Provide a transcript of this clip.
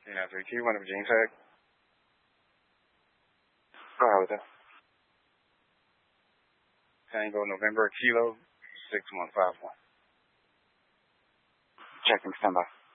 Yeah, 3Q1 Virginia Tech. Go ahead with that. Tango November Kilo 6151. Checking standby.